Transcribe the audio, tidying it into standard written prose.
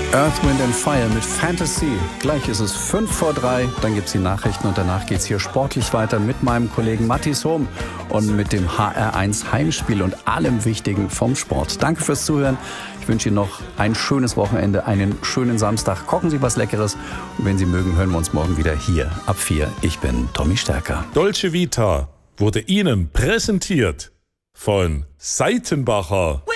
Earth, Wind and Fire mit Fantasy. Gleich ist es 3:05, dann gibt's die Nachrichten und danach geht's hier sportlich weiter mit meinem Kollegen Mathis Hohm und mit dem HR1 Heimspiel und allem Wichtigen vom Sport. Danke fürs Zuhören. Ich wünsche Ihnen noch ein schönes Wochenende, einen schönen Samstag. Kochen Sie was Leckeres und wenn Sie mögen, hören wir uns morgen wieder hier ab 4. Ich bin Tommy Stärker. Dolce Vita wurde Ihnen präsentiert von Seitenbacher.